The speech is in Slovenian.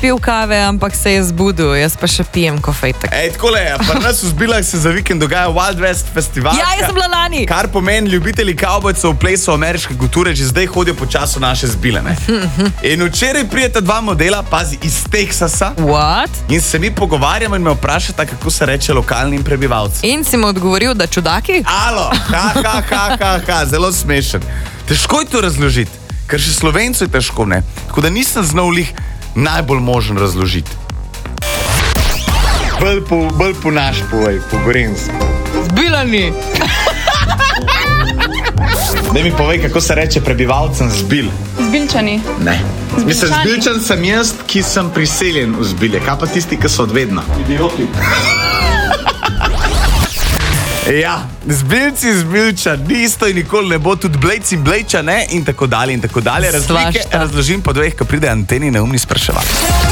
pil kave, ampak se je zbudil, jaz pa še pijem kofejtek. Takole je, pri nas v Zbilah se za vikend dogaja Wild West festival. Ja, jaz sem bila lani. Kar pomeni, ljubitelji kavbojcev v plesu ameriške kulture že zdaj hodijo po času naše Zbile, ne? In včeraj prijeta dva modela, pazi, iz Teksasa. What? In se mi pogovarjamo in me vprašata, kako se reče lokalnim prebivalcem. In si mu odgovoril, da čudaki? Alo, zelo smešen. Težko je to razložiti, ker še Slovencu je težko, ne? Tako da nisem znal lih najbolj možen razložiti. Bolj po naš povej, po gorensko. Zbilani. Daj mi povej, kako se reče prebivalcem Zbil. Zbilčani. Ne. Mislim, Zbilčan sem jaz, ki sem priseljen v Zbilje. Kaj pa tisti, ki so odvedna? Idioti. Ja, Zbilci, Zbilčan, ni isto in nikoli ne bo, tudi Blejci in Blejča, ne, in tako dalje, in tako dalje. Razlike razložim po dveh, ko pride Anteni neumni spraševati.